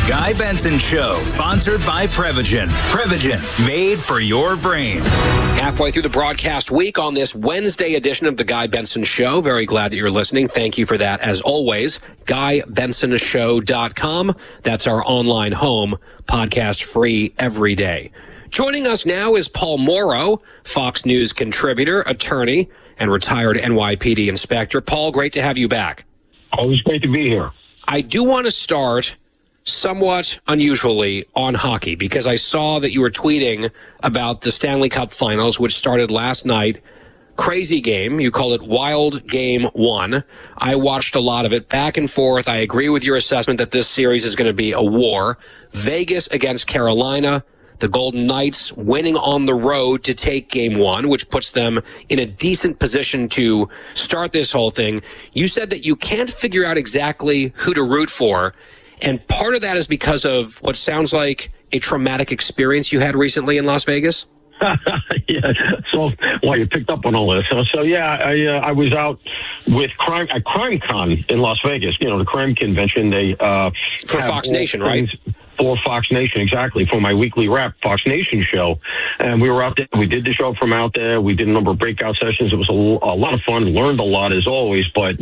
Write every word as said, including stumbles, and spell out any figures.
Guy Benson Show, sponsored by Prevagen. Prevagen, made for your brain. Halfway through the broadcast week on this Wednesday edition of the Guy Benson Show. Very glad that you're listening. Thank you for that, as always. guy benson show dot com. That's our online home, podcast free every day. Joining us now is Paul Mauro, Fox News contributor, attorney, and retired N Y P D inspector. Paul, great to have you back. Always great to be here. I do want to start somewhat unusually on hockey, because I saw that you were tweeting about the Stanley Cup Finals, which started last night. Crazy game. You call it Wild Game One. I watched a lot of it, back and forth. I agree with your assessment that this series is going to be a war. Vegas against Carolina. The Golden Knights winning on the road to take Game One, which puts them in a decent position to start this whole thing. You said that you can't figure out exactly who to root for, and part of that is because of what sounds like a traumatic experience you had recently in Las Vegas? Yeah, so, well, you picked up on all this. So, so yeah, I uh, I was out with crime at CrimeCon in Las Vegas, you know, the crime convention. They uh, For Fox Nation, right? For Fox Nation, exactly, for my weekly wrap Fox Nation show. And we were out there. We did the show from out there. We did a number of breakout sessions. It was a, a lot of fun, learned a lot as always, but